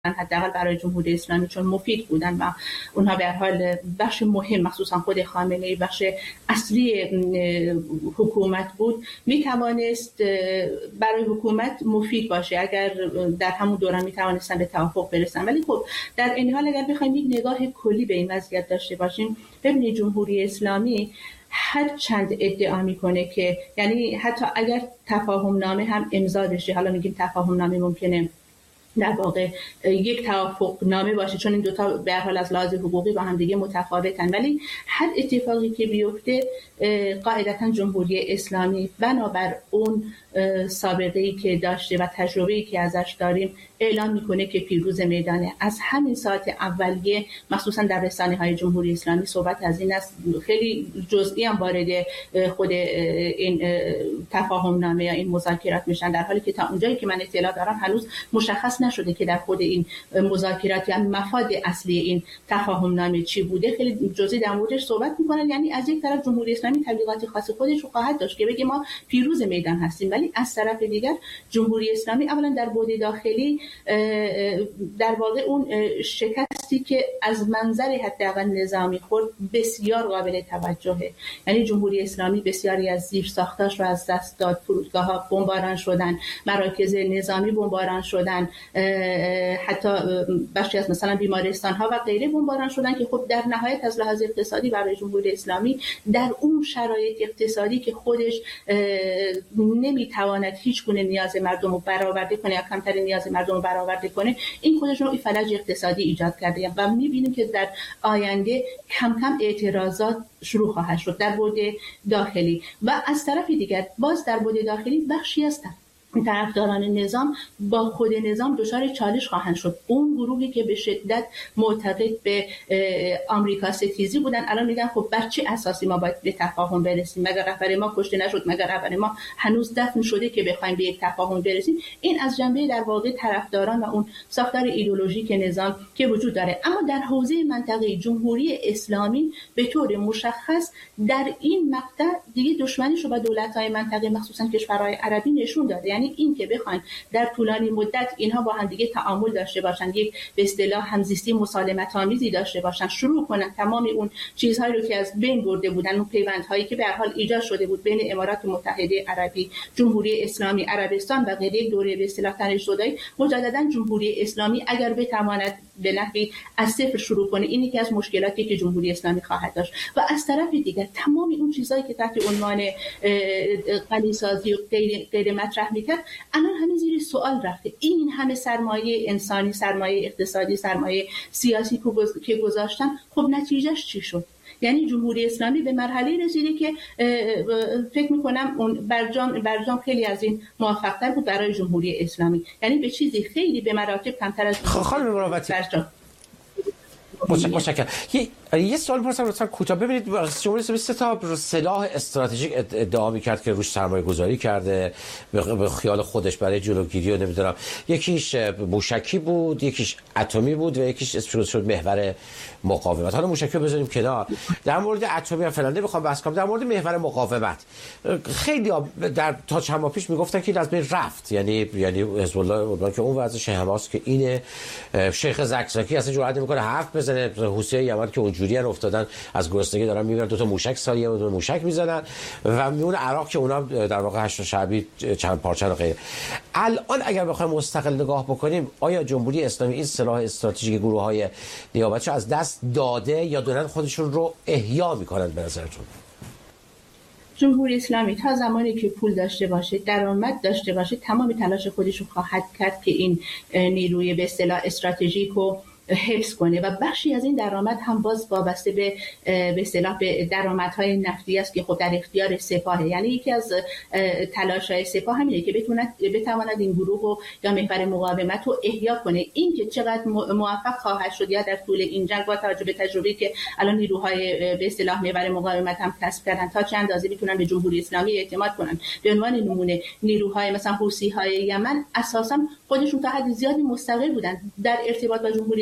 حداقل برای جمهوری اسلامی، چون مفید بودن و اونها به هر حال بخش مهم، مخصوصا خود خامنه‌ای بخش اصلی حکومت بود، میتوانست برای حکومت مفید باشه اگر در همون دوران میتوانستن به توافق برسن. ولی خب در این حال اگر بخوایم یک نگاه کلی به این وضعیت داشته باشیم، ببینید جمهوری اسلامی هر چند ادعا میکنه که، یعنی حتی اگر تفاهم نامه هم امضا بشه، حالا میگیم تفاهم نامه ممکنه در واقع یک توافق نامه باشه، چون این دوتا به هر حال از لحاظ حقوقی با هم دیگه متفاوتن، ولی هر اتفاقی که بیفته قاعدتا جمهوری اسلامی بنابر اون سابقه‌ای که داشته و تجربه‌ای که ازش داریم اعلام میکنه که پیروز میدانه. از همین ساعت اولیه مخصوصا در رسانه‌های جمهوری اسلامی صحبت از این است، خیلی جزئی هم وارد خود این تفاهم نامه یا این مذاکرات میشن، در حالی که تا اونجایی که من اطلاع دارم هنوز مشخص نشده که در خود این مذاکرات یعنی مفاد اصلی این تفاهم نامه چی بوده. خیلی جزئی در موردش صحبت میکنن، یعنی از یک طرف جمهوری اسلامی تبلیغات خاص خودش رو خواهد داشت که بگه ما پیروز میدان هستیم، ولی از طرف دیگر جمهوری اسلامی اولا در بعد داخلی در واقع اون شکستی که از منظر حداقل نظامی خورد بسیار قابل توجهه. یعنی جمهوری اسلامی بسیاری از زیرساختاش رو از دست داد، فرودگاه‌ها بمباران شدن، مراکز نظامی بمباران شدن، حتی بخشی از مثلا بیمارستان‌ها و غیره بمباران شدن، که خب در نهایت از لحاظ اقتصادی برای جمهوری اسلامی در اون شرایط اقتصادی که خودش نمیتواند هیچ گونه نیاز مردم رو برآورده کنه یا کمترین نیاز مردم رو برآورده کنه، این خودش نوعی فلج اقتصادی ایجاد کرده و می‌بینیم که در آینده کم کم اعتراضات شروع خواهد شد در بعد داخلی. و از طرف دیگر باز در بعد داخلی بخشی از طرفداران نظام با خود نظام دچار چالش خواهند شد. اون گروهی که به شدت معتقد به آمریکا ستیزی بودن الان میگن خب بر چه اساسی ما باید به تفاهم برسیم؟ مگر رهبر ما کشته نشد؟ مگر رهبر ما هنوز دفن شده که بخوایم به یک تفاهم برسیم؟ این از جنبه در واقع طرفداران و اون ساختار ایدئولوژیک نظام که وجود داره. اما در حوزه منطقه جمهوری اسلامی به طور مشخص در این مقطع دیگه دشمنیش رو با دولت‌های منطقه مخصوصا کشورهای عربی نشون داده. یعنی این که بخواید در طولانی مدت اینها با هم دیگه تعامل داشته باشن، یک به اصطلاح همزیستی مسالمت آمیزی داشته باشن، شروع کنن تمام اون چیزهایی رو که از بین برده بودن، اون پیوندهایی که به هر حال ایجاد شده بود بین امارات متحده عربی، جمهوری اسلامی عربستان و غیره، دوره به اصطلاح تنش‌زدایی، مجددا جمهوری اسلامی اگر بتواند به نحوی از صفر شروع کنه، این یکی از مشکلاتی که جمهوری اسلامی خواهد داشت. و از طرف دیگر تمام اون چیزهایی که تحت عنوان غنی‌سازی و غیر مطرح می‌کرد الان همه زیر سوال رفته. این همه سرمایه انسانی، سرمایه اقتصادی، سرمایه سیاسی که گذاشتن، خب نتیجهش چی شد؟ یعنی جمهوری اسلامی به مرحله رسیده که فکر میکنم اون برجام خیلی از این موفق‌تر بود برای جمهوری اسلامی، یعنی به چیزی خیلی به مراتب کمتر از خانم مروتی. متشکرم. یه سوال پرسم لطفاً کوتاه. ببینید جمهوری اسلامی سه تا سلاح استراتژیک ادعا می‌کرد که روش سرمایه‌گذاری کرده به خیال خودش برای جلوگیری و نمیدونم، یکیش موشکی بود، یکیش اتمی بود و یکیش اسمش شد محور مقاومت. حالا موشکی رو بذاریم کنار، در مورد اتمی هم فعلا نمیخوام بحث کنم. در مورد محور مقاومت خیلی در تا چند ماه پیش میگفتن که از بین رفت، یعنی حزب الله که اون وضعش حماس که اینه، شیخ زکزاکی اصلا جرئت نمیکنه حرف بزنه، حوثی‌های یمن که اونجوری افتادن از گرسنگی دارن میمیرن، دو تا موشک سالیه و دو موشک میزنن و میون عراق که اونا در واقع هشت شعبی چند پارچه و غیره. الان اگر بخوایم مستقل نگاه بکنیم، آیا جمهوری اسلامی این سلاح استراتژیک گروه‌های نیابتی‌شو از دست داده یا دارن خودشون رو احیا میکنن به نظرتون؟ جمهوری اسلامی تا زمانی که پول داشته باشه، درآمد داشته باشه، تمام تلاش خودش رو خواهد کرد که این نیروی به اصطلاح استراتژیک رو حفظ کنه و بخشی از این درآمد هم باز وابسته به اصطلاح به درآمدهای نفتی است که خب در اختیار سپاهه. یعنی یکی از تلاش‌های سپاه همینه که بتواند این گروه رو یا محور مقاومت رو احیا کنه. این که چقدر موفق خواهد شد یا در طول این جنگ با توجه به تجربه‌ای که الان نیروهای به اصطلاح محور مقاومت هم کسب کردن، تا چه اندازه میتونن به جمهوری اسلامی اعتماد کنن. به عنوان نمونه نیروهای مثلا حوثی‌های یمن اساساً خودشون تا حد زیادی مستقل بودن، در ارتباط با جمهوری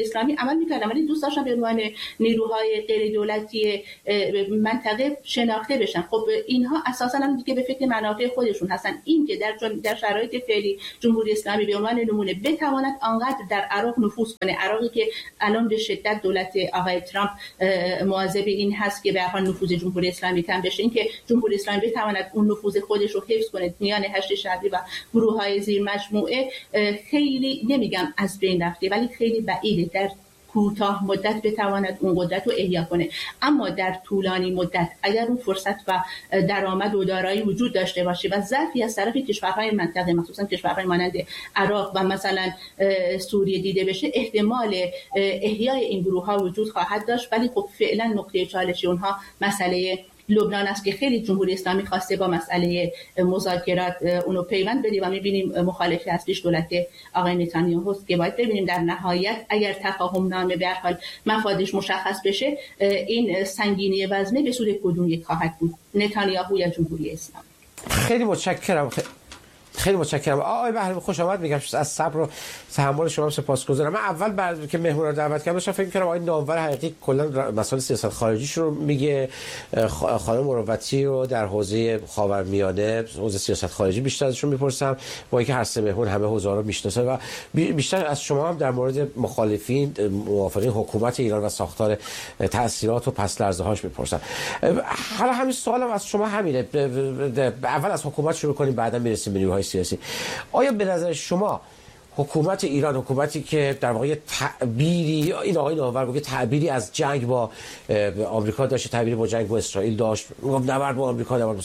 اسلامی عمل می‌کردن، ولی دوست داشتن به عنوان نیروهای غیر دولتی منطقه شناخته بشن. خب اینها اساساً هم دیگه به فکر منافع خودشون هستن. این که در شرایط فعلی جمهوری اسلامی به عنوان نمونه بتواند آنقدر در عراق نفوذ کنه، عراقی که الان به شدت دولت آقای ترامپ مواظب این هست که به هر حال نفوذ جمهوری اسلامی کم بشه، این که جمهوری اسلامی بتواند اون نفوذ خودش رو حفظ کنه میان هشت شعبی و گروه‌های زیر مجموعه، خیلی نمیگم از بین رفته ولی خیلی بعیده در کوتاه مدت بتواند اون قدرت رو احیا کنه. اما در طولانی مدت اگر اون فرصت و درآمد و دارایی وجود داشته باشه و ضعفی از طرف کشورهای منطقه مخصوصا کشورهای مانند عراق و مثلا سوریه دیده بشه، احتمال احیای این گروه‌ها وجود خواهد داشت. ولی خب فعلا نقطه چالشی اونها مسئله لبنان است که خیلی جمهوری اسلامی خواسته با مسئله مذاکرات اونو پیوند بده و می‌بینیم مخالف اصلیش دولت آقای نتانیاهو است که باید ببینیم در نهایت اگر تفاهم نامه به هر حال مفادش مشخص بشه، این سنگینی وزنه به سود کدوم یک خواهد بود، نتانیاهو یا جمهوری اسلامی. خیلی متشکرم. خیلی متشکرم آقای بهرام، خوش آمد میگم. از صبر و تحمل شما سپاسگزارم. من اول بعد که مهمون رو دعوت کردم داشتم فکر می‌کردم آقای نامور حقیقی کلا مسائل سیاست خارجیش رو میگه، خانم مروتی رو در حوزه خاورمیانه، حوزه سیاست خارجی بیشتر ازشون میپرسم، با اینکه هر سه مهمون همه حوزه رو میشناسن و بیشتر از شما هم در مورد مخالفین موافقین حکومت ایران و ساختار تأثیرات و پس لرزه‌هاش میپرسم. حالا همین سوالم از شما همینه، اول از حکومت شروع کنیم بعدا میرسیم به نیروهای سیاسی. آیا به نظر شما حکومت ایران، حکومتی که در واقع تعبیری، این آقای نامور گفت تعبیری از جنگ با آمریکا داشت، تعبیری با جنگ با اسرائیل داشت، نبرد با آمریکا، نبرد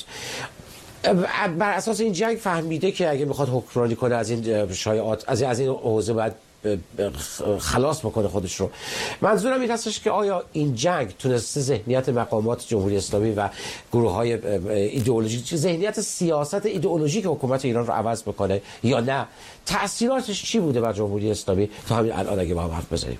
بر اساس این جنگ فهمیده که اگه میخواد حکمرانی کنه از این شایعات، از این حوزه باید خلاص بکنه خودش رو. منظورم این هستش که آیا این جنگ تونسته ذهنیت مقامات جمهوری اسلامی و گروه‌های ایدئولوژیک، ذهنیت سیاست ایدئولوژیک حکومت ایران رو عوض بکنه یا نه؟ تأثیراتش چی بوده بر جمهوری اسلامی تا همین الان اگه با هم حرف بزنیم؟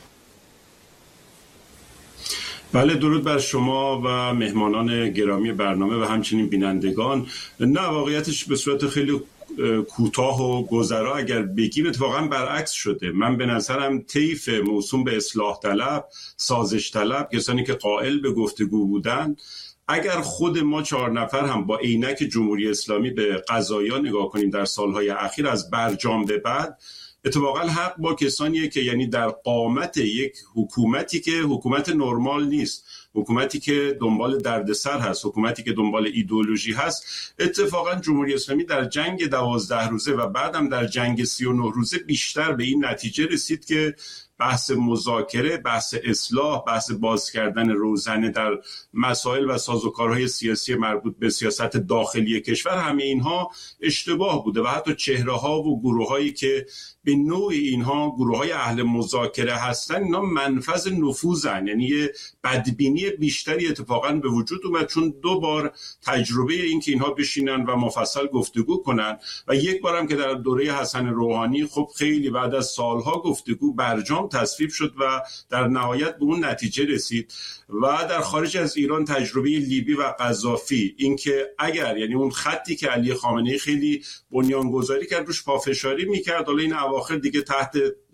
بله، درود بر شما و مهمانان گرامی برنامه و همچنین بینندگان. نه، واقعیتش به صورت خیلی کوتاه و گذرا اگر بگیم اتفاقا برعکس شده. من به نظرم طیف موسوم به اصلاح طلب، سازش طلب، کسانی که قائل به گفتگو بودن، اگر خود ما 4 نفر هم با عینک جمهوری اسلامی به قضایا نگاه کنیم در سالهای اخیر از برجام به بعد، اتفاقا حق با کسانیه که یعنی در قامت یک حکومتی که حکومت نرمال نیست، حکومتی که دنبال دردسر هست، حکومتی که دنبال ایدئولوژی هست. اتفاقا جمهوری اسلامی در جنگ 12 روزه و بعدم در جنگ 39 روزه بیشتر به این نتیجه رسید که بحث مذاکره، بحث اصلاح، بحث باز کردن روزنه در مسائل و سازوکارهای سیاسی مربوط به سیاست داخلی کشور، همه اینها اشتباه بوده و حتی چهره‌ها و گروه‌هایی که به نوع اینها گروه‌های اهل مذاکره هستن، اینا منفذ نفوذن. یعنی یه بدبینی بیشتری اتفاقا به وجود اومد، چون 2 بار تجربه این که اینها بشینن و مفصل گفتگو کنن و یک بارم که در دوره حسن روحانی خب خیلی بعد از سالها گفتگو برجام تصویب شد و در نهایت به اون نتیجه رسید. و در خارج از ایران تجربه لیبی و قذافی، این که اگر یعنی اون خطی که علی خامنه‌ای خیلی بنیانگذاری کرد روش پافشاری میکرد، حالا این اواخر دیگه تحت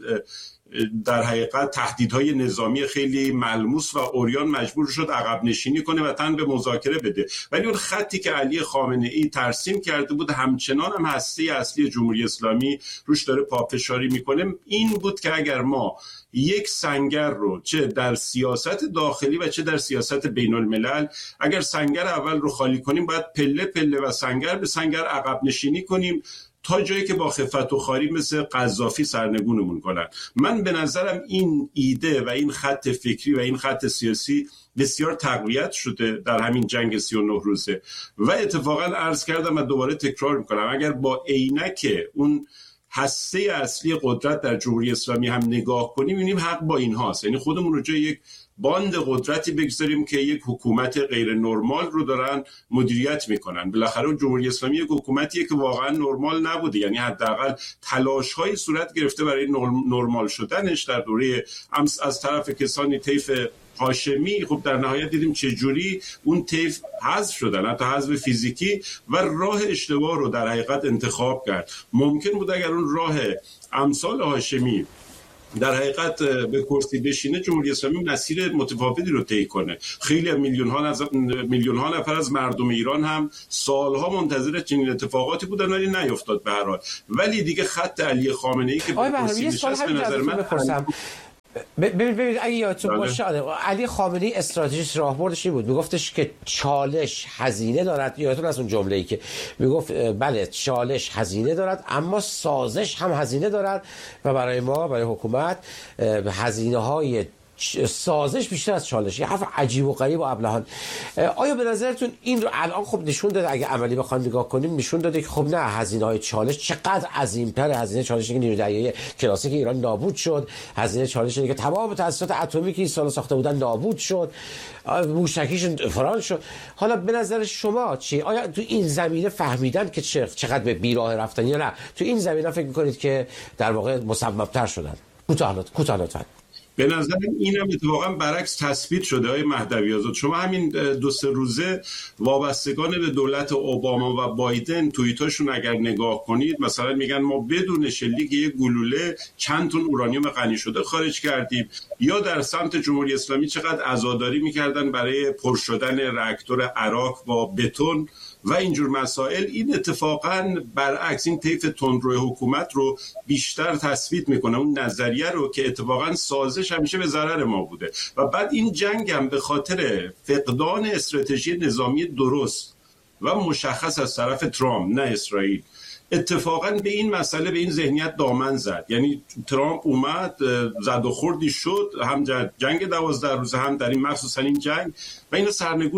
در حقیقت تهدیدهای نظامی خیلی ملموس و عریان مجبور شد عقب نشینی کنه و تن به مذاکره بده، ولی اون خطی که علی خامنه‌ای ترسیم کرده بود همچنان هم هسته اصلی جمهوری اسلامی روش داره پافشاری میکنه. این بود که اگر ما یک سنگر رو چه در سیاست داخلی و چه در سیاست بین الملل، اگر سنگر اول رو خالی کنیم باید پله پله و سنگر به سنگر عقب نشینی کنیم تا جایی که با خفت و خاری مثل قذافی سرنگونمون کنن. من به نظرم این ایده و این خط فکری و این خط سیاسی بسیار تقویت شده در همین جنگ 39 روزه و اتفاقا عرض کردم و دوباره تکرار میکنم، اگر با عینک اون هسته اصلی قدرت در جمهوری اسلامی هم نگاه کنیم می‌بینیم حق با این هاست. یعنی خودمون رو جای یک باند قدرتی بگذاریم که یک حکومت غیر نرمال رو دارن مدیریت میکنن. بالاخره اون جمهوری اسلامی یک حکومتیه که واقعا نرمال نبوده، یعنی حداقل تلاش‌های صورت گرفته برای نرمال شدنش در دوره از طرف کسانی طیف هاشمی. خب در نهایت دیدیم چه جوری اون طیف حذف شدن، حتی حذف فیزیکی، و راه اشتباه رو در حقیقت انتخاب کرد. ممکن بود اگر اون راه امثال هاشمی در حقیقت به کرسی بشینه جمهوری اسلامی مسیر متفاوتی رو طی کنه. خیلی میلیون ها نفر از مردم ایران هم سالها منتظر چنین اتفاقاتی بودن ولی نیفتاد به هر حال. ولی دیگه خط علی خامنه‌ای که به کرسی نشست به نظر من ببینید اگه یادتون باشه علی خامنه‌ای استراتژیش راهبردش این بود، میگفتش که چالش هزینه دارد. یادتون از اون جمله‌ای که میگفت بله چالش هزینه دارد اما سازش هم هزینه دارد و برای ما، برای حکومت، هزینه‌های سازش بیشتر از چالش. یه حرف عجیب و غریب و ابلهان. آیا به نظرتون این رو الان خب نشون داده، اگه عملی بخوایم نگاه کنیم نشون داده که خب نه، هزینه‌های چالش چقدر عظیم‌تره. هزینه چالش که نیروی دریایی کلاسیک ایران نابود شد، هزینه چالش که تمام تأسیسات اتمی که این سال ساخته بودن نابود شد، موشکیش فران شد. حالا به نظر شما چی؟ آیا تو این زمینه فهمیدن که چقدر به بیراه رفتن یا نه تو این زمینه فکر می‌کنید که در واقع مصمم‌تر شدن؟ کوتاه لطفاً. به نظر اینم اتفاقا برعکس تثبیت شده های مهدوی آزاد. شما همین 2-3 روزه وابستگان به دولت اوباما و بایدن توییتاشون اگر نگاه کنید، مثلا میگن ما بدون شلیک یک گلوله چند تن اورانیوم غنی شده خارج کردیم، یا در سمت جمهوری اسلامی چقدر عزاداری میکردن برای پر شدن راکتور عراق با بتون و اینجور مسائل. این اتفاقا برعکس این طیف تندروی حکومت رو بیشتر تثبیت میکنه، اون نظریه رو که اتفاقا سازش همیشه به ضرر ما بوده. و بعد این جنگ هم به خاطر فقدان استراتژی نظامی درست و مشخص از طرف ترامپ نه اسرائیل اتفاقا به این مسئله، به این ذهنیت دامن زد. یعنی ترامپ اومد زد و خوردی شد، هم جنگ 12 روزه هم در این مخصوصا این جنگ، و اینا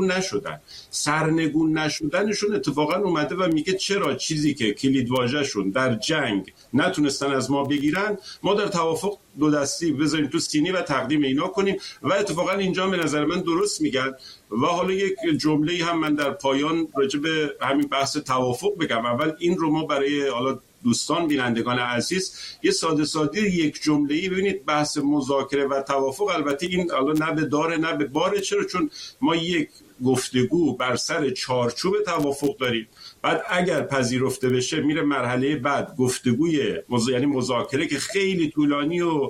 سرنگون نشدنشون اتفاقا اومده و میگه چرا چیزی که کلید واژه‌شون در جنگ نتونستن از ما بگیرن، ما در توافق دو دستی بذاریم تو سینی و تقدیم اینا کنیم. و اتفاقا اینجا به نظر من درست میگن. و حالا یک جمله‌ای هم من در پایان راجع به همین بحث توافق بگم. اول این رو ما برای حالا دوستان بینندگان عزیز یه ساده یک جمله‌ای ببینید. بحث مذاکره و توافق البته این حالا نه به داره نه به باره. چرا؟ چون ما یک گفتگو بر سر چارچوب توافق داریم، بعد اگر پذیرفته بشه میره مرحله بعد گفتگوی یعنی مذاکره که خیلی طولانی و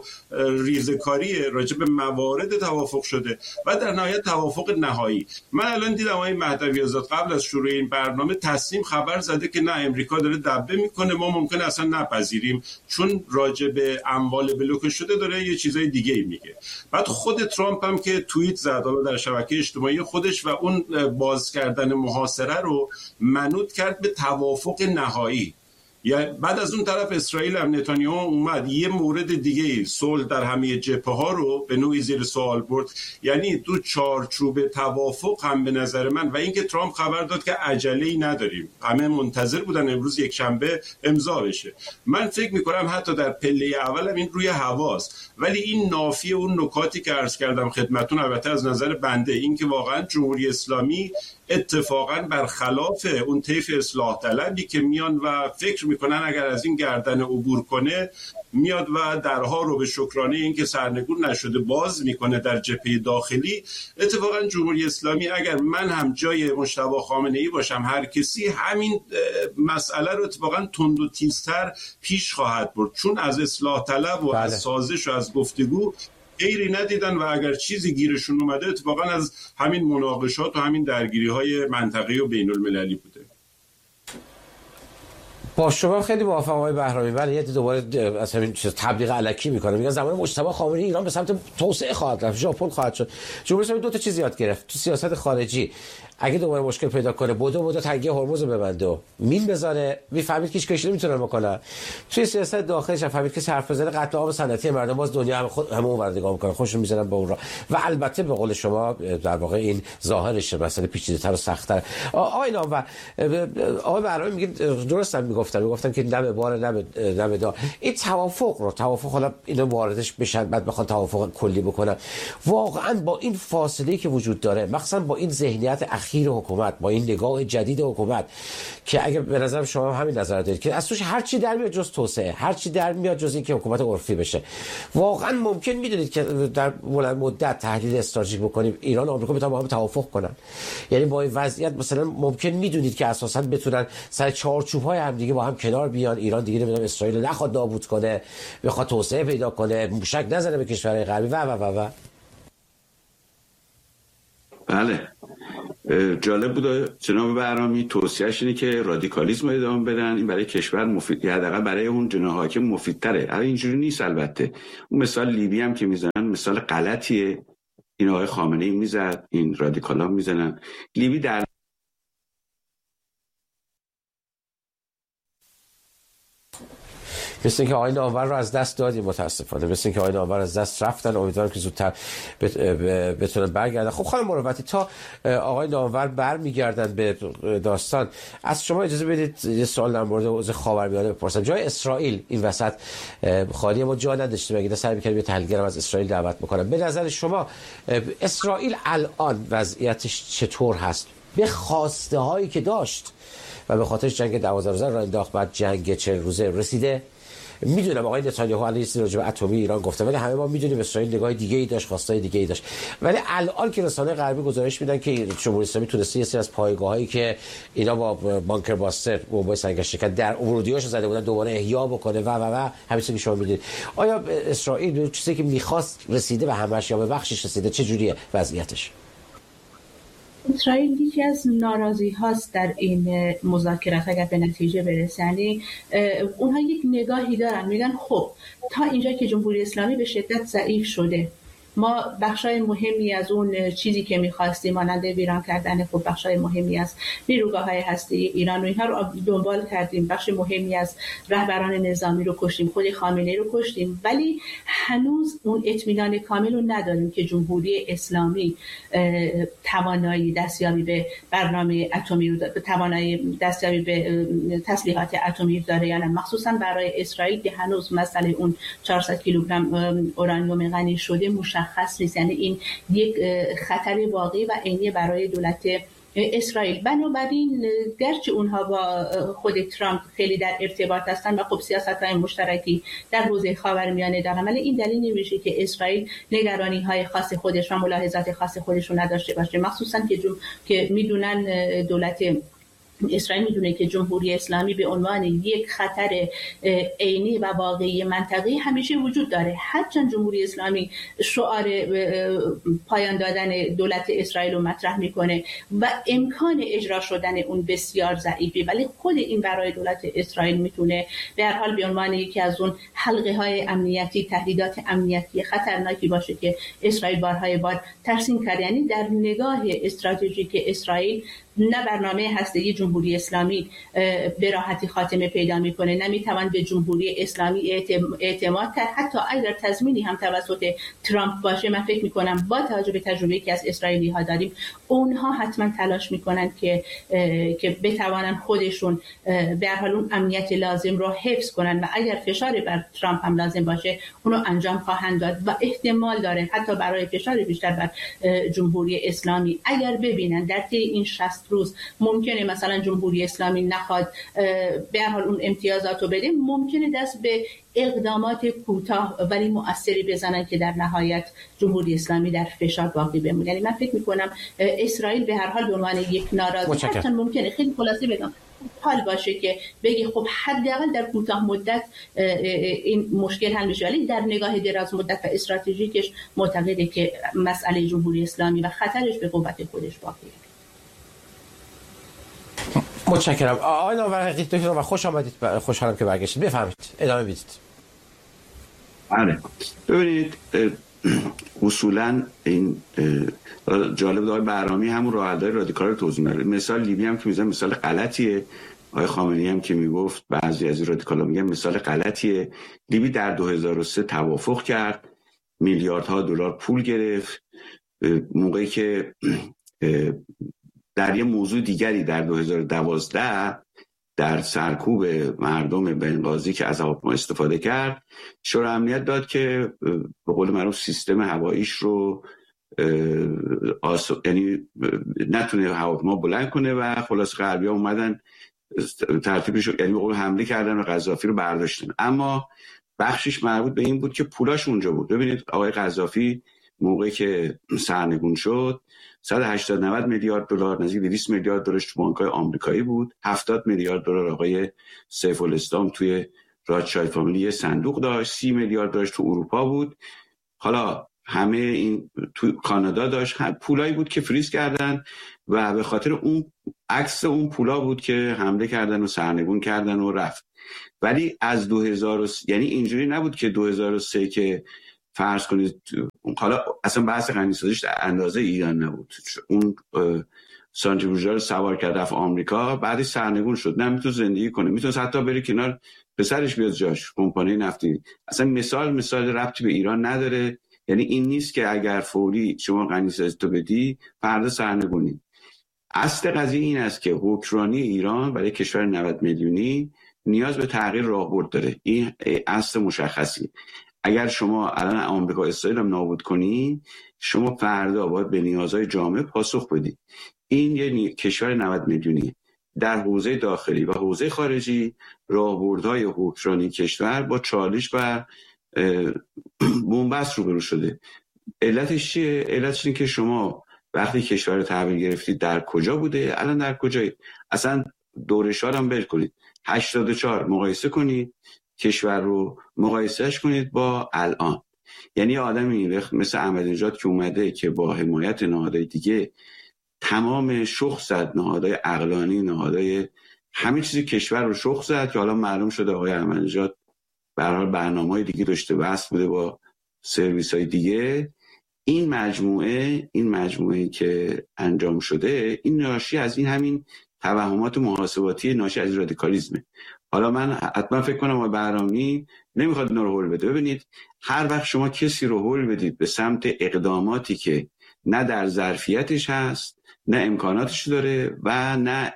ریزکاری راجع به موارد توافق شده و در نهایت توافق نهایی. من الان دیدم آقای مهدوی آزاد قبل از شروع این برنامه تصمیم خبر زده که نه، امریکا داره دبه میکنه، ما ممکنه اصلا نپذیریم چون راجع به اموال بلوکه شده داره یه چیزای دیگه ای میگه. بعد خود ترامپ هم که توییت زد در شبکه اجتماعی خودش و اون باز کردن محاصره رو منوط کرد به توافق نهایی. یا بعد از اون طرف اسرائیل هم نتانیاهو اومد یه مورد دیگه صلح در همه جبهه ها رو به نوعی زیر سوال برد. یعنی تو چارچوب توافق هم به نظر من، و اینکه ترامپ خبر داد که عجله‌ای نداریم، همه منتظر بودن امروز یک شنبه امضا بشه. من فکر میکنم حتی در پله اول هم این روی هواست، ولی این نافی اون نکاتی که عرض کردم خدمتتون، البته از نظر بنده، این که واقعا جمهوری اسلامی اتفاقا برخلاف اون طیف اصلاح طلبی که میان و فکر میکنن اگر از این گردن عبور کنه میاد و درها رو به شکرانه این که سرنگون نشده باز میکنه در جبهه داخلی. اتفاقا جمهوری اسلامی اگر من هم جای مجتبی خامنه‌ای باشم، هر کسی، همین مسئله رو اتفاقا تند و تیزتر پیش خواهد برد، چون از اصلاح طلب و از سازش و از گفتگو غیری ندیدن و اگر چیزی گیرشون اومده اتفاقا از همین مناقشات و همین درگیری‌های منطقه‌ای و بین‌المللی بوده. با شما خیلی موافقم آقای بهرامی. ولی یه دوباره از همین چیز تبلیغ الکی میکنه، میگن زمان مجتبی خامنه‌ای ایران به سمت توسعه خواهد رفت، ژاپن خواهد شد. جمهوری اسلامی دو تا چیز یاد گرفت تو سیاست خارجی. اگه دوباره مشکل پیدا کنه بدو تنگه هرمز رو ببنده و مین بذاره، میفهمید که هیچ کاری نمیتونه بکنه. توی سیاست داخلیش فهمید که حرف بزنه قتل عام صنعتی مردم، باز دنیا همه اون ور نگاه میکنه، خودشون میذارن به اون راه. و البته به قول شما در واقع این ظاهرش مسئله پیچیده‌تر و سخت‌تر. آقای نام و آقای بهرامی میگن درست هم میگفتن که نه به بار نه به دار. این توافق حالا اینا واردش بشن بعد بخوان توافق کلی بکنن. واقعا با این فاصله که وجود داره، مثلا با این ذهنیت اخیر حکومت، با این نگاه جدید حکومت که اگه به نظر شما همین نظر دارید که از توش هر چی در میاد جز توسعه، هر چی در میاد جز این که حکومت عرفی بشه، واقعا ممکن میدونید که در بلند مدت تحلیل استراتژیک بکنیم ایران و آمریکا بتونن با هم توافق کنن؟ یعنی با این وضعیت مثلا ممکن میدونید که اساسا بتونن سر چارچوب‌های هم دیگه دیگه با هم کنار بیان، ایران دیگه نمیدونم اسرائیل نخواد نابود کنه، بخواد توسعه پیدا کنه، موشک نزنه به کشورهای غربی و بله. جالب بود جناب بهرامی توصیهش اینه که رادیکالیسم رو ادامه بدن، این برای کشور مفید، حداقل برای اون جناح حاکم مفیدتره. الان اینجوری نیست. البته اون مثال لیبی هم که میزنن مثال غلطیه، این آقای خامنه‌ای میزد، این رادیکالا میزنن. لیبی در مثل اینکه آقای نامور رو از دست دادیم متاسفانه، مثل اینکه آقای نامور از دست رفتن. امیدوارم که زودتر بتونن برگردن. خب خانم مروتی، تا آقای نامور برمیگردن به داستان، از شما اجازه بدید یه سوال در مورد اوضاع خاورمیانه بپرسم. جای اسرائیل این وسط خالی ما جا نداشتیم، اگه سعی می‌کردیم یه تحلیلگرم از اسرائیل دعوت بکنم. به نظر شما اسرائیل الان وضعیتش چطور هست به خواسته هایی که داشت و به خاطر جنگ 12 روزه را انداخت، بعد جنگ 40 روزه رسیده؟ میدونم آقای نتانیاهو علیه راجع به اتمی ایران گفته، ولی همه ما میدونیم اسرائیل نگاه دیگه‌ای داشت، خواستای دیگه‌ای داشت. ولی الان که رسانه‌های غربی گزارش میدن که جمهوری اسلامی تونسته یه سری از پایگاهایی که اینا با بانکر باستر بمبای سنگرشکن در ورودیاشو زده بودن دوباره احیا بکنه و همین چیزی که شما میدونید. آیا اسرائیل به چیزی که می‌خواست رسیده به همش یا به بخشش رسیده؟ چه جوریه وضعیتش؟ اسرائیل یکی از ناراضی هاست در این مذاکرات اگر به نتیجه برسنی. اونها یک نگاهی دارن، میگن خب تا اینجا که جمهوری اسلامی به شدت ضعیف شده، ما بخشای مهمی از اون چیزی که می‌خواستیم مانند ویران کردن خب بخشای مهمی از نیروگاه‌های هسته‌ای ایران و اینها رو دنبال کردیم، بخش مهمی از رهبران نظامی رو کشتیم، خود خامنه‌ای رو کشتیم، ولی هنوز اون اطمینان کامل رو نداریم که جمهوری اسلامی توانایی دستیابی به برنامه اتمی رو داره، توانایی دستیابی به تسلیحات اتمی داره یا نه، مخصوصا برای اسرائیل که هنوز مسئله اون 400 کیلوگرم اورانیوم غنی شده مشخص نیست. یعنی این یک خطر واقعی و عینی برای دولت اسرائیل. بنابراین گرچه اونها با خود ترامپ خیلی در ارتباط هستن و خب سیاست‌های مشترکی در حوزه خاورمیانه دارن، ولی این دلیل نمیشه که اسرائیل نگرانی‌های خاص خودش و ملاحظات خاص خودش رو نداشته باشه، مخصوصا که میدونن دولت اسرائیل میدونه که جمهوری اسلامی به عنوان یک خطر عینی و واقعی منطقه‌ای همیشه وجود داره. هرچند جمهوری اسلامی شعار پایان دادن دولت اسرائیل رو مطرح میکنه و امکان اجرا شدن اون بسیار ضعیفه، ولی خود این برای دولت اسرائیل میتونه به هر حال به عنوان یکی از اون حلقه های امنیتی، تهدیدات امنیتی خطرناکی باشه که اسرائیل بارهای بار ترسیم کرده. یعنی در نگاه استراتژیک اسرائیل نه برنامه هسته‌ای جمهوری اسلامی به راحتی خاتمه پیدا میکنه، نمیتوان به جمهوری اسلامی اعتماد کرد. حتی اگر تضمینی هم توسط ترامپ باشه، من فکر میکنم با توجه به تجربه‌ای که از اسرائیلی ها داریم، اونها حتما تلاش میکنن که بتوانن خودشون به هر حال اون امنیت لازم رو حفظ کنن و اگر فشار بر ترامپ هم لازم باشه اونو انجام خواهند داد و احتمال داره حتی برای فشار بیشتر بر جمهوری اسلامی اگر ببینن در طی این 60 روز ممکنه مثلا جمهوری اسلامی نخواد به هر حال اون امتیازات رو بده، ممکنه دست به اقدامات کوتاه ولی مؤثری بزنن که در نهایت جمهوری اسلامی در فشار باقی بمونه. یعنی من فکر می‌کنم اسرائیل به هر حال به عنوان یک ناراضی حتی ممکنه خیلی خلاصه بگم حال باشه که بگی خب حداقل در کوتاه مدت این مشکل حل میشه، ولی در نگاه دراز مدت و استراتژیکش معتقده که مسئله جمهوری اسلامی و خطرش به قوت خودش باقیه. متشکرم. آقای نامور حقیقی دکتر و خوش آمدید، خوشحالم که برگشتید. بفرمایید ادامه بدید. بله ببینید اصولا این جالب داره بهرامی همون راه حل‌های رادیکال رو توضیح میده. مثال لیبی هم که میزنه مثال غلطیه، آقای خامنه‌ای هم که میگفت بعضی از رادیکالا میگن مثال غلطیه. لیبی در 2003 توافق کرد، میلیاردها دلار پول گرفت، موقعی که در یه موضوع دیگری در 2012 در سرکوب مردم بنغازی که از هواپیما استفاده کرد، شورای امنیت داد که به قول معروف سیستم هواییش رو یعنی نتونه هواپیما بلند کنه و خلاص غربی‌ها اومدن ترتیبش، یعنی به قول حمله کردن و قذافی رو برداشتن. اما بخشش مربوط به این بود که پولاش اونجا بود. ببینید آقای قذافی موقعی که سرنگون شد 180 90 میلیارد دلار، نزدیک 200 میلیارد دلار تو بانک‌های آمریکایی بود. 70 میلیارد دلار آقای سیف الاسلام توی راتشایلد فامیلی یه صندوق داشت. 30 میلیارد دلار تو اروپا بود. حالا همه این تو کانادا داشت. پولایی بود که فریز کردن و به خاطر اون عکس اون پولا بود که حمله کردن و سرنگون کردن و رفت. ولی از 2000 یعنی اینجوری نبود که 2003 که فرض کنید، حالا اصلا بحث غنی‌سازیش در اندازه ایران نبود. اون سانتریفیوژها رو سوار کرد رفت آمریکا، بعدش سرنگون شد، نه میتونه زندگی کنه، میتونه حتی بره کنار پسرش بیاد جاش، کمپانی نفتی. اصلا مثال ربطی به ایران نداره. یعنی این نیست که اگر فوری شما غنی‌سازی تو بدی فردا سرنگونی. اصل قضیه این است که حکمرانی ایران برای کشور 90 میلیونی نیاز به تغییر راهبرد داره. این اصل مشخصی. اگر شما الان آمریکا اسرائیل رو نابود کنی، شما فردا باید به نیازهای جامعه پاسخ بدی. این یه کشور 90 میلیونی در حوزه داخلی و حوزه خارجی راهبردهای حکمرانی کشور با چالش و بنبست روبرو شده. علتش چیه؟ علتش اینه که شما وقتی کشور رو تحویل گرفتید در کجا بوده، الان در کجایی؟ اصلا دورش هم بل کنید، 84 مقایسه کنید، کشور رو مقایسهش کنید با الان. یعنی آدمی مثل احمدی‌نژاد که اومده که با حمایت نهادهای دیگه تمام شخص زد، نهادهای عقلانی، نهادهای همه چیزی کشور رو شخص زد که حالا معلوم شده آقای احمدی‌نژاد به هر حال برنامه‌های دیگه داشته، وصل بوده با سرویس‌های دیگه. این مجموعه که انجام شده این ناشی از این همین توهمات محاسباتی ناشی از رادیکالیسمه. حالا من حتما فکر کنم بهرامی نمیخواد اینا رو هول بده. ببینید هر وقت شما کسی رو هول بدید به سمت اقداماتی که نه در ظرفیتش هست، نه امکاناتش داره و نه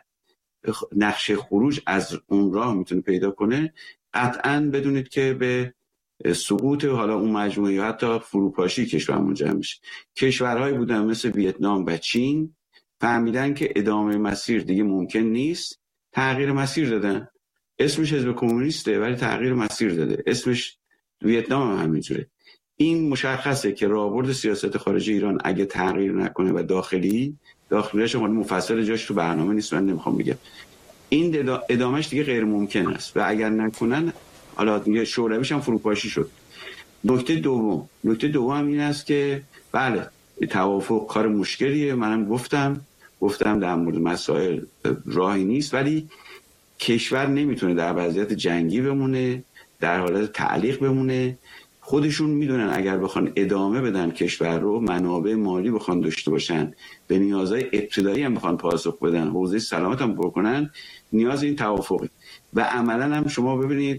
نقشه خروج از اون راه میتونه پیدا کنه، قطعاً بدونید که به سقوط حالا اون مجموعه یا حتی فروپاشی کشور منجر میشه. کشورهایی بودن مثل ویتنام و چین فهمیدن که ادامه مسیر دیگه ممکن نیست، تغییر مسیر دادن. اسمش حزب کمونیسته ولی تغییر مسیر داده. اسمش ویتنام هم همینجوره. این مشخصه که راهبرد سیاست خارجی ایران اگه تغییر نکنه و داخلیش مفصل جاش تو برنامه نیست، من نمیخوام بگم، این ادامهش دیگه غیر ممکن است و اگر نکنن حالا دیگه شورویش هم فروپاشی شد. نکته دوم هم این است که بله توافق کار مشکلیه، منم گفتم در مورد مسائل راهی نیست، ولی کشور نمیتونه در وضعیت جنگی بمونه، در حالت تعلیق بمونه. خودشون میدونن اگر بخوان ادامه بدن کشور رو، منابع مالی بخوان داشته باشن، به نیازهای ابتدایی هم بخوان پاسخ بدن، حوزه سلامت هم بکنن، نیاز این توافقه. و عملا هم شما ببینید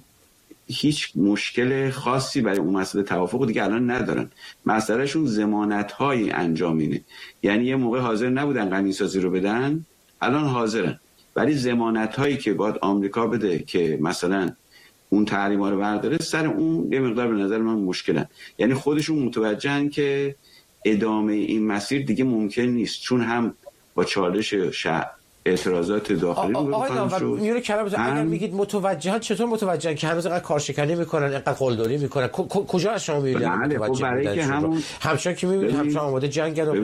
هیچ مشکل خاصی برای اون مسئله توافق دیگه الان ندارن. مسئلهشون ضمانت‌های انجامینه. یعنی یه موقع حاضر نبودن غنی‌سازی رو بدن، الان حاضرن، ولی ضمانت‌هایی که باید آمریکا بده که مثلا اون تحریم‌ها رو برداره، سر اون یه مقدار به نظر من مشکلن. یعنی خودشون متوجهن که ادامه این مسیر دیگه ممکن نیست، چون هم با چالش اعتراضات داخلی رو بخواهیم شد. میونه کلامت اگر میگید متوجهن، چطور متوجهن که هنوز اینقدر کارشکنی میکنن، اینقدر قلدری میکنن؟ کجا از شما میبینید متوجه برای که همچنان که میبینید همچنان آماده جنگ رو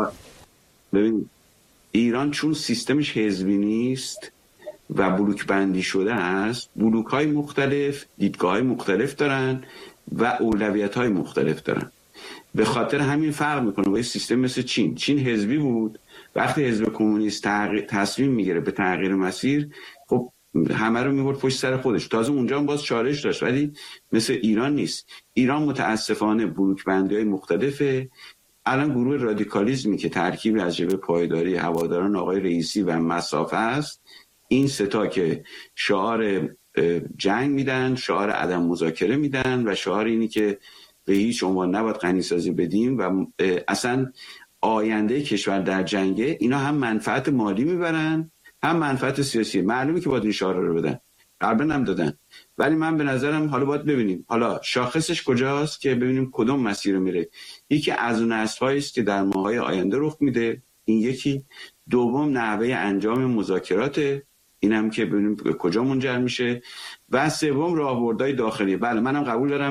ببینید ایران چون سیستمش حزبی نیست و بلوک بندی شده است، بلوک های مختلف، دیدگاه های مختلف دارن و اولویت های مختلف دارن. به خاطر همین فرق میکنه با سیستم مثل چین حزبی بود، وقتی حزب کمونیست تصمیم میگیره به تغییر مسیر، خب همه رو میبرد پشت سر خودش. تازه اونجا هم باز چالش داشت، ولی مثل ایران نیست. ایران متاسفانه بلوک بندی های مختلفه. الان گروه رادیکالیسمی که ترکیبی از جبهه پایداری، هواداران آقای رئیسی و مسافه است، این ستا که شعار جنگ میدن، شعار عدم مذاکره میدن و شعار اینی که به هیچ عنوان نباید غنی‌سازی بدیم و اصلا آینده کشور در جنگه. اینا هم منفعت مالی میبرن هم منفعت سیاسی. معلومه که باید این شعار رو بدن، قبلا هم دادن، ولی من به نظرم حالا باید ببینیم حالا شاخصش کجاست که ببینیم کدوم مسیر رو میره. یکی از اون اصل‌هایی است که در ماه‌های آینده رخ میده، این یکی. دوم نحوه انجام مذاکرات، اینم که ببینیم کجا منجر میشه. و سوم راهبردهای داخلی. بله منم قبول دارم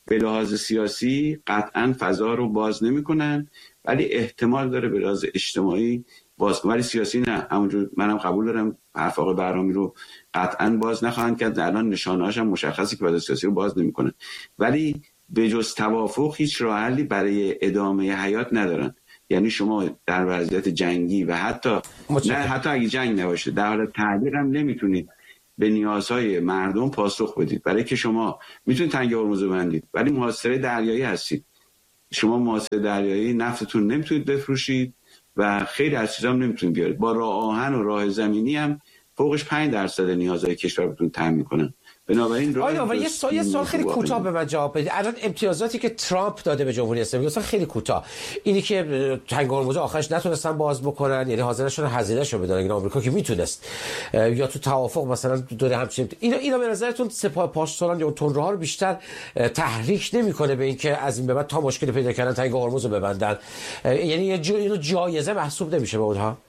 به لحاظ سیاسی قطعا فضا رو باز نمی‌کنن، ولی احتمال داره به لحاظ اجتماعی باز کنن، ولی سیاسی نه. همونجور منم قبول دارم حرف آقای بهرامی رو قطعا باز نخواهند کرد. الان نشانه‌هاش هم مشخصه که فضا سیاسی رو باز نمی‌کنن، ولی به جز توافق هیچ راه حلی برای ادامه حیات ندارن. یعنی شما در وضعیت جنگی و حتی اگه جنگ نباشه در حال تعلیق هم نمیتونید به نیازهای مردم پاسخ بدید، برای که شما میتونید تنگه هرمز رو ببندید ولی محاصره دریایی هستید. شما محاصره دریایی نفتتون نمیتونید بفروشید و خیلی از چیزا هم نمیتونید بیارید. با راه آهن و راه زمینی هم فوقش 5% نیازهای کشور بهتون تامین کنن. بنابراین آیا یه سوال خیلی کوتاه به من جواب بدید. الان امتیازاتی که ترامپ داده به جمهوری اسلامی مثلا خیلی کوتاه، اینی که تنگ هرمز آخرش نتونستن باز بکنن، یعنی حاضر نشدن هزینه‌شو بدن، این آمریکا که میتونست، یا تو توافق مثلا دوره همچین اینا به نظرتون سپاه پاسداران یا تندروها رو بیشتر تحریک نمیکنه به اینکه از این به بعد تا مشکل پیدا کردن تنگ هرمز رو ببندن؟ یعنی اینو جایزه محسوب نمیشه به اونها؟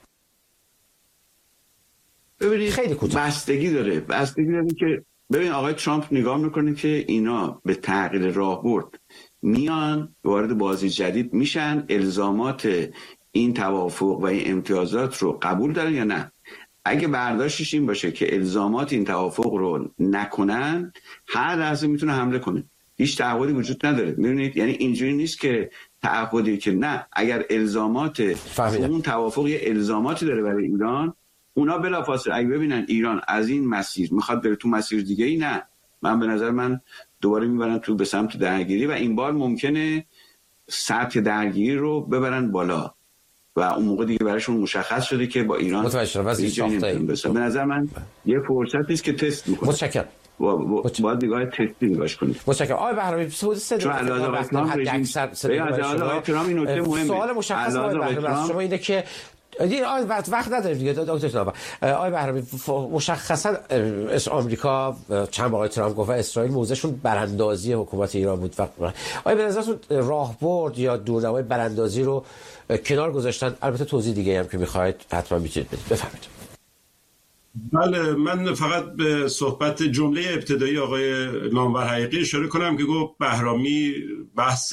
ببینید خیلی کوتاه بستگی داره که ببین آقای ترامپ نگاه میکنه که اینا به تغییر راهبرد میان، وارد بازی جدید میشن، الزامات این توافق و این امتیازات رو قبول دارن یا نه. اگه برداشتش این باشه که الزامات این توافق رو نکنن، هر لحظه میتونه حمله کنه. هیچ تعهدی وجود نداره. میبینید یعنی اینجوری نیست که تعهدی که نه، اگر الزامات اون توافق یه الزاماتی داره برای ایران، اونا بلافاصله اگه ببینن ایران از این مسیر میخواد بره تو مسیر دیگه ای، نه، من به نظر من دوباره میبرن تو به سمت درگیری و این بار ممکنه سطح درگیری رو ببرن بالا و اون موقع دیگه براشون مشخص شده که با ایران به نظر من یه فرصتی است که تست میکنه. متشکرم. باید نگاه تستی نگاش کنید. متشکرم. آقای بهرامی حدود 3 دقیقه سوال مشخص آقای بهرامی شما اینه که وقت نداریم دیگه دکتر جناب. آقای بهرامی مشخصا آمریکا چند بار ترامپ گفت و اسرائیل موضعشون براندازی حکومت ایران بود. آیا به نظرتون راهبرد یا دورنمای براندازی رو کنار گذاشتن؟ البته توضیح دیگه هم که می‌خواید حتما میتونید بدید. بفرمایید. بله، من فقط به صحبت جمله ابتدایی آقای نامور حقیقی اشاره کنم که گفت بهرامی بحث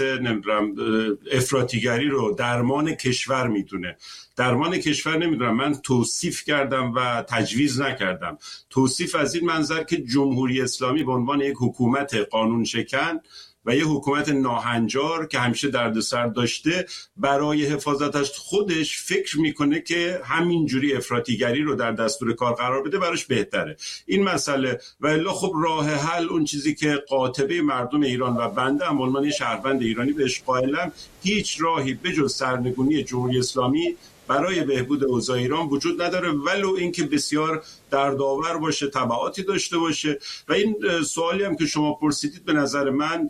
افراطیگری رو درمان کشور میدونه. درمان کشور نمیدونم، من توصیف کردم و تجویز نکردم. توصیف از این منظر که جمهوری اسلامی به عنوان یک حکومت قانون شکن و یه حکومت ناهنجار که همیشه دردسر داشته، برای حفاظتش خودش فکر میکنه که همینجوری افراطیگری رو در دستور کار قرار بده براش بهتره. این مسئله و الا خب راه حل، اون چیزی که قاطبه مردم ایران و بنده هم عنوان شهروند ایرانی بهش قائلم، هیچ راهی بجز سرنگونی جمهوری اسلامی برای بهبود اوضاع ایران وجود نداره، ولو اینکه بسیار دردآور باشه، تبعاتی داشته باشه. و این سوالی هم که شما پرسیدید به نظر من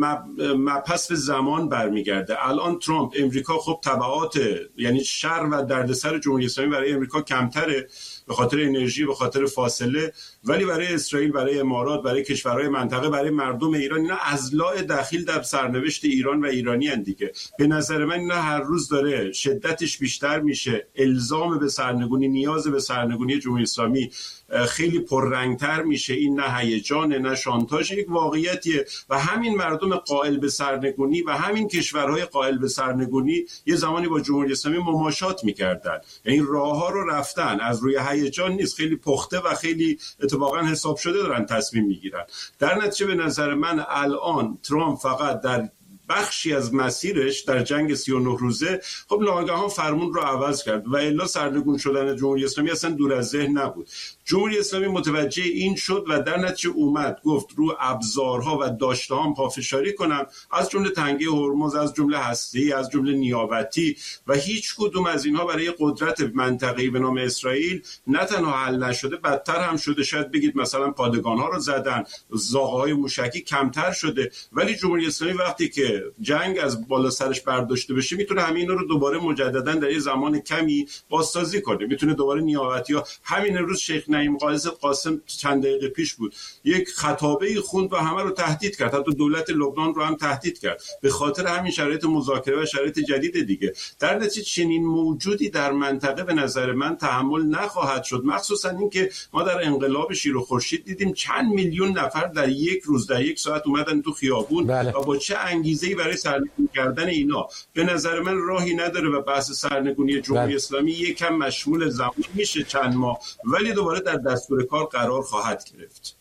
پس به زمان برمیگرده. الان ترامپ، امریکا خب تبعات یعنی شر و دردسر جمهوری اسلامی برای امریکا کمتره به خاطر انرژی، به خاطر فاصله، ولی برای اسرائیل، برای امارات، برای کشورهای منطقه، برای مردم ایران، اینا اضلاع دخیل در سرنوشت ایران و ایرانی هستند دیگه. به نظر من اینا هر روز داره شدتش بیشتر میشه. الزام به سرنگونی، نیاز به سرنگونی جمهوری اسلامی خیلی پررنگتر میشه. این نه هیجان نه شانتاژ، یک واقعیتیه و همین مردم قائل به سرنگونی و همین کشورهای قائل به سرنگونی یه زمانی با جمهوری اسلامی مماشات میکردن. این راهها رو رفتن، از روی هیجان نیست، خیلی پخته و خیلی اتفاقا حساب شده دارن تصمیم میگیرن. در نتیجه به نظر من الان ترامپ فقط در بخشی از مسیرش در جنگ 39 روزه خب ناگهان فرمون رو عوض کرد و الا سرنگون شدن جمهوری اسلامی اصلا دور از ذهن نبود. جمهوری اسلامی متوجه این شد و در نتیجه اومد گفت رو ابزارها و داشته‌هام پافشاری کنم، از جمله تنگه هرمز، از جمله هسته‌ای، از جمله نیابتی، و هیچ کدوم از اینها برای قدرت منطقه‌ای به نام اسرائیل نه تنها حل نشده، بدتر هم شده. شاید بگید مثلا پادگان‌ها رو زدن، زاغه‌های موشکی کمتر شده، ولی جمهوری اسلامی وقتی که جنگ از بالا سرش برداشته بشه میتونه همین رو دوباره مجددا در یه زمان کمی بازسازی کنه. میتونه دوباره نیابتی‌ها، همین روز شیخ نعیم قاسم چند دقیقه پیش بود یک خطابه خوند و همه رو تهدید کرد، حتی دولت لبنان رو هم تهدید کرد به خاطر همین شرایط مذاکره و شرایط جدید دیگه. در نتیجه چنین موجودی در منطقه به نظر من تحمل نخواهد شد، مخصوصا اینکه ما در انقلاب شیر و خورشید دیدیم چند میلیون نفر در یک روز در یک ساعت اومدن تو خیابون و با چه انگیزه‌ای برای سرنگون کردن اینا. به نظر من راهی نداره و بحث سرنگونی جمهوری اسلامی یکم مشمول زمان میشه چند ماه، ولی دوباره در دستور کار قرار خواهد گرفت.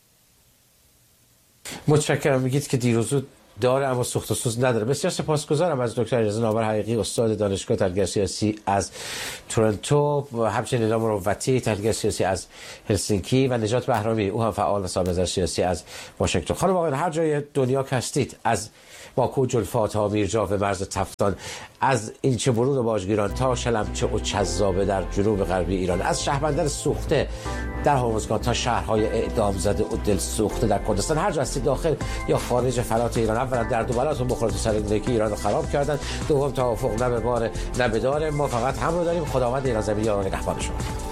متشکرم. میگید که دیروزو داره اما سوخت و سوز نداره. بسیار سپاسگزارم از دکتر اجازه ناور حقیقی، استاد دانشگاه تحلیل سیاسی از تورنتو، و همچنین نیلا مروتی تحلیل سیاسی از هلسینکی، و نجات بهرامی او هم فعال و صاحب نظر سیاسی از واشنگتن. خانم آقایان، هر جای دنیا که هستید، از باکو، جلفا تا میرجا و مرز تفتان، از ایلچه برود و باجگیران تا شلمچه و چذابه در جنوب غربی ایران، از شهربندر سوخته در هرمزگان تا شهرهای اعدام زده و دل سوخته در کردستان، هر جا هستید داخل یا خارج فلات ایران، اولا درد و بلاتون بخوره تو سر که ایران رو خراب کردن، دوم توافق نه به بار نه به دار، ما فقط هم رو داریم. خداوند ایران زمین یار و نگهبان شما.